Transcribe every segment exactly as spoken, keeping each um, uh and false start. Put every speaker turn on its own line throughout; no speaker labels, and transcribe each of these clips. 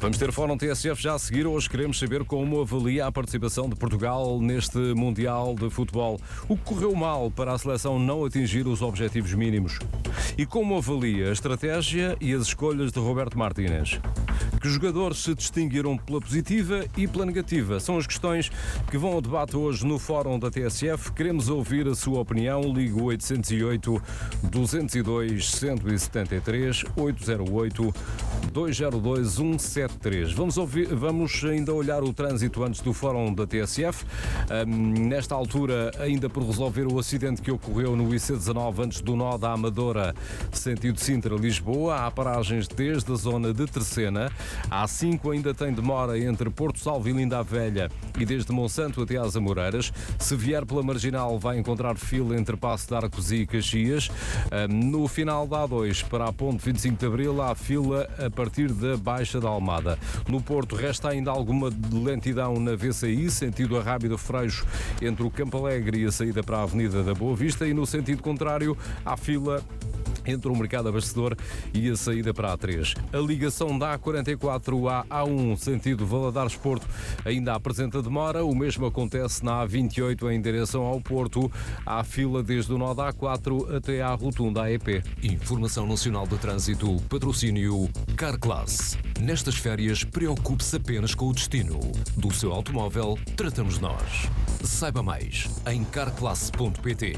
Vamos ter Fórum T S F já a seguir. Hoje queremos saber como avalia a participação de Portugal neste Mundial de Futebol. O que correu mal para a seleção não atingir os objetivos mínimos? E como avalia a estratégia e as escolhas de Roberto Martínez? Que jogadores se distinguiram pela positiva e pela negativa? São as questões que vão ao debate hoje no Fórum da T S F. Queremos ouvir a sua opinião. Ligue oito zero oito, dois zero dois, um sete três, oito zero oito, dois zero dois, um sete três. Vamos, ouvir, vamos ainda olhar o trânsito antes do Fórum da T S F. Um, nesta altura, ainda por resolver o acidente que ocorreu no I C dezanove antes do nó da Amadora, sentido Sintra-Lisboa. Há paragens desde a zona de Terceira. A A cinco ainda tem demora entre Porto Salvo e Linda a Velha e desde Monsanto até às Amoreiras. Se vier pela Marginal vai encontrar fila entre Passo de Arcos e Caxias. No final da A dois para a Ponte vinte e cinco de Abril há fila a partir da Baixa da Almada. No Porto resta ainda alguma lentidão na V C I, sentido a Rábida Freixo entre o Campo Alegre e a saída para a Avenida da Boa Vista, e no sentido contrário há fila entre o Mercado Abastecedor e a saída para a A três. A ligação da A quarenta e quatro à A um, sentido Valadares-Porto, ainda apresenta demora. O mesmo acontece na A vinte e oito em direção ao Porto. Há fila desde o nó da A quatro até à rotunda A E P.
Informação Nacional de Trânsito, patrocínio Carclass. Nestas férias, preocupe-se apenas com o destino. Do seu automóvel, tratamos nós. Saiba mais em carclass ponto pt.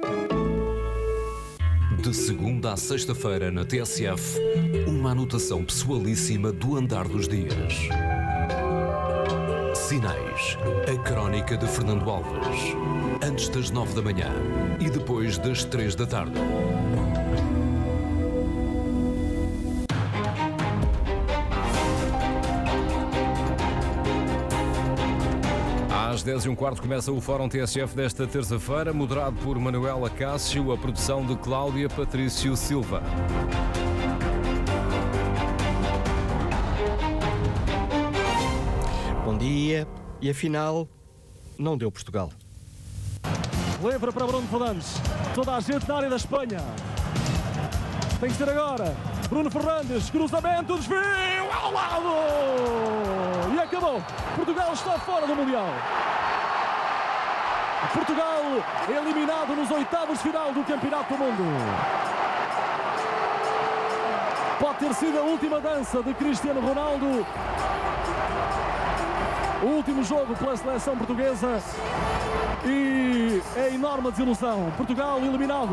De segunda à sexta-feira na T S F, uma anotação pessoalíssima do andar dos dias. Sinais, a crónica de Fernando Alves. Antes das nove da manhã e depois das três da tarde.
Às dez e um quarto começa o Fórum T S F desta terça-feira, moderado por Manuela Cássio, a produção de Cláudia Patrício Silva.
Bom dia. E afinal, não deu Portugal.
Lembra para Bruno Fernandes. Toda a gente na área da Espanha. Tem que ser agora. Bruno Fernandes, cruzamento, desvio ao lado! E acabou. Portugal está fora do Mundial. Portugal é eliminado nos oitavos de final do Campeonato do Mundo. Pode ter sido a última dança de Cristiano Ronaldo. O último jogo pela seleção portuguesa. E é enorme desilusão. Portugal eliminado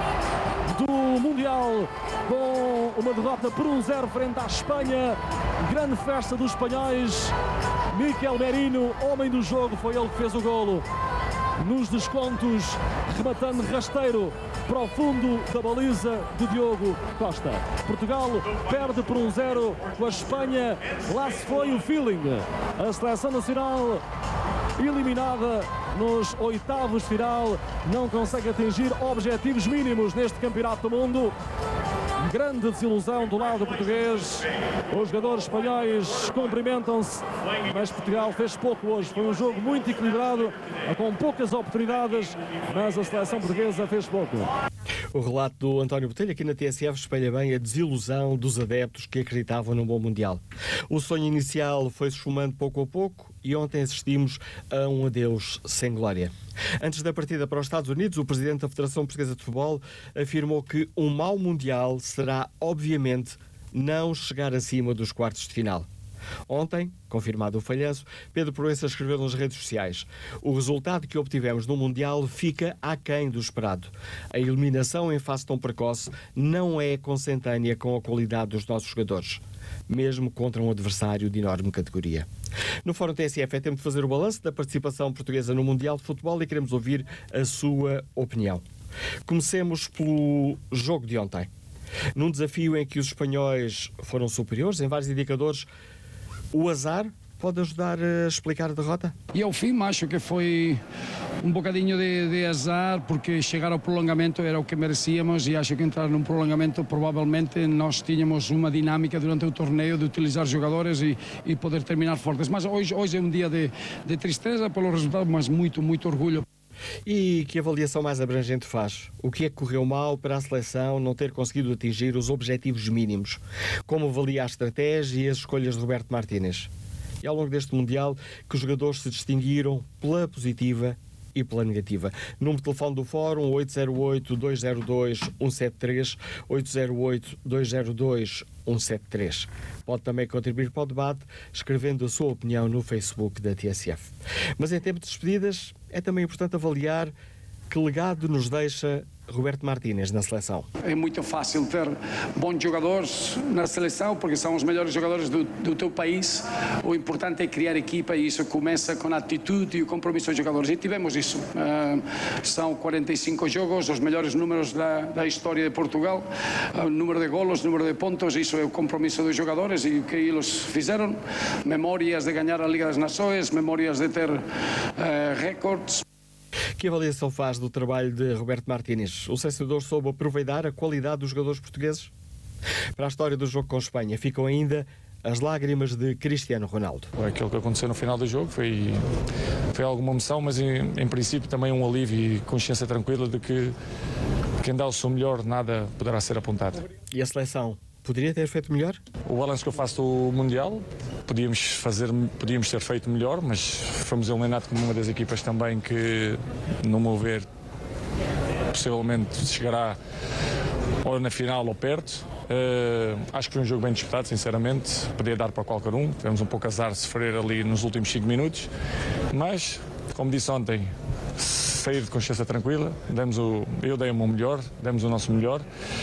do Mundial com uma derrota por um zero frente à Espanha. Grande festa dos espanhóis. Mikel Merino, homem do jogo, foi ele que fez o golo nos descontos, rematando rasteiro para o fundo da baliza de Diogo Costa. Portugal perde por um zero com a Espanha. Lá se foi o feeling. A seleção nacional eliminada nos oitavos de final, não consegue atingir objetivos mínimos neste Campeonato do Mundo. Grande desilusão do lado português. Os jogadores espanhóis cumprimentam-se, mas Portugal fez pouco hoje. Foi um jogo muito equilibrado, com poucas oportunidades, mas a seleção portuguesa fez pouco.
O relato do António Botelho aqui na T S F espelha bem a desilusão dos adeptos que acreditavam num bom Mundial. O sonho inicial foi-se esfumando pouco a pouco e ontem assistimos a um adeus sem glória. Antes da partida para os Estados Unidos, o presidente da Federação Portuguesa de Futebol afirmou que um mau Mundial será, obviamente, não chegar acima dos quartos de final. Ontem, confirmado o falhanço, Pedro Proença escreveu nas redes sociais: o resultado que obtivemos no Mundial fica aquém do esperado. A eliminação em fase tão precoce não é consentânea com a qualidade dos nossos jogadores, mesmo contra um adversário de enorme categoria. No Fórum T S F é tempo de fazer o balanço da participação portuguesa no Mundial de Futebol e queremos ouvir a sua opinião. Comecemos pelo jogo de ontem. Num desafio em que os espanhóis foram superiores em vários indicadores, o azar pode ajudar a explicar a derrota?
E ao fim acho que foi um bocadinho de, de azar, porque chegar ao prolongamento era o que merecíamos e acho que entrar num prolongamento provavelmente nós tínhamos uma dinâmica durante o torneio de utilizar jogadores e, e poder terminar fortes. Mas hoje, hoje é um dia de, de tristeza pelo resultado, mas muito, muito orgulho.
E que avaliação mais abrangente faz? O que é que correu mal para a seleção não ter conseguido atingir os objetivos mínimos? Como avalia a estratégia e as escolhas de Roberto Martínez? E ao longo deste Mundial, que os jogadores se distinguiram pela positiva e pela negativa. Número de telefone do Fórum oito zero oito, dois zero dois, um sete três, oito zero oito, dois zero dois, um sete três. Pode também contribuir para o debate escrevendo a sua opinião no Facebook da T S F. Mas em tempo de despedidas é também importante avaliar que legado nos deixa Roberto Martínez na seleção.
É muito fácil ter bons jogadores na seleção porque são os melhores jogadores do, do teu país. O importante é criar equipa e isso começa com a atitude e o compromisso dos jogadores. E tivemos isso. Uh, são quarenta e cinco jogos, os melhores números da, da história de Portugal. O uh, número de golos, número de pontos, isso é o compromisso dos jogadores e o que eles fizeram. Memórias de ganhar a Liga das Nações, memórias de ter uh, recordes.
Que avaliação faz do trabalho de Roberto Martínez? O selecionador soube aproveitar a qualidade dos jogadores portugueses? Para a história do jogo com a Espanha ficam ainda as lágrimas de Cristiano Ronaldo.
Aquilo que aconteceu no final do jogo foi, foi alguma emoção, mas em, em princípio também um alívio e consciência tranquila de que quem dá o seu melhor nada poderá ser apontado.
E a seleção poderia ter feito melhor?
O balanço que eu faço do Mundial, podíamos, fazer, podíamos ter feito melhor, mas fomos eliminados como uma das equipas também que, no meu ver, possivelmente chegará ou na final ou perto. Uh, acho que foi um jogo bem disputado, sinceramente. Podia dar para qualquer um. Tivemos um pouco azar de sofrer ali nos últimos cinco minutos. Mas, como disse ontem, sair de consciência tranquila. Demos o, eu dei o meu melhor, demos o nosso melhor.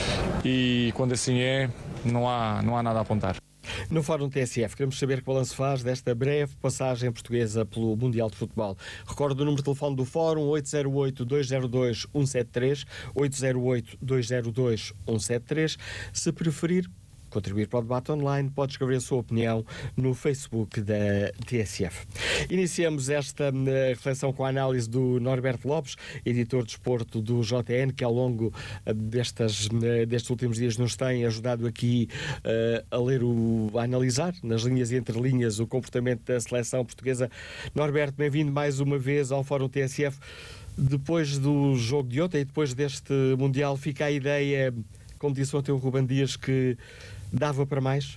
E quando assim é, não há, não há nada a apontar.
No Fórum T S F, queremos saber que balanço faz desta breve passagem portuguesa pelo Mundial de Futebol. Recordo o número de telefone do Fórum oito zero oito, dois zero dois, um sete três, oito zero oito, dois zero dois, um sete três. Se preferir contribuir para o debate online, pode escrever a sua opinião no Facebook da T S F. Iniciamos esta uh, reflexão com a análise do Norberto Lopes, editor de desporto do J N, que ao longo uh, destas, uh, destes últimos dias nos tem ajudado aqui uh, a ler, o, a analisar nas linhas e entre linhas o comportamento da seleção portuguesa. Norberto, bem-vindo mais uma vez ao Fórum T S F. Depois do jogo de ontem e depois deste Mundial, fica a ideia, como disse ontem o Ruben Dias, que dava para mais?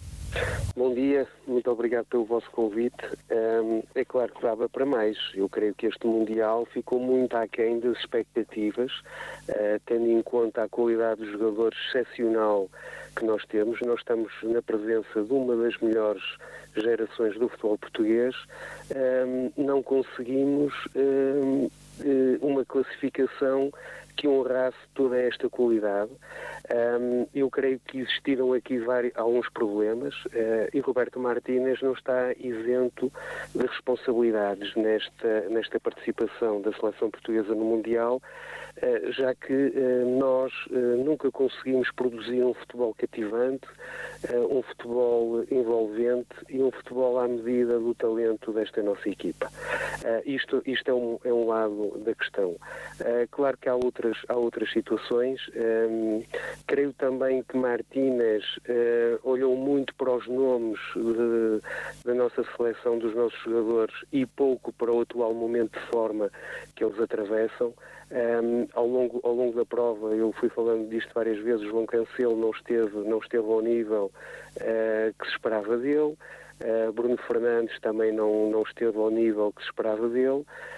Bom dia, muito obrigado pelo vosso convite. Um, é claro que dava para mais. Eu creio que este Mundial ficou muito aquém das expectativas, uh, tendo em conta a qualidade dos jogadores excepcional que nós temos. Nós estamos na presença de uma das melhores gerações do futebol português. Um, não conseguimos um, uma classificação que honrasse toda esta qualidade. Um, eu creio que existiram aqui vários, alguns problemas uh, e Roberto Martínez não está isento de responsabilidades nesta, nesta participação da seleção portuguesa no Mundial, uh, já que uh, nós uh, nunca conseguimos produzir um futebol cativante, uh, um futebol envolvente e um futebol à medida do talento desta nossa equipa. Uh, isto isto é, um, é um lado da questão. Uh, claro que há outras, há outras situações. Um, creio também que Martínez uh, olhou muito para os nomes de, da nossa seleção, dos nossos jogadores, e pouco para o atual momento de forma que eles atravessam. Um, ao, longo, ao longo da prova, eu fui falando disto várias vezes, João Cancelo não esteve, não esteve ao nível uh, que se esperava dele. Uh, Bruno Fernandes também não, não esteve ao nível que se esperava dele.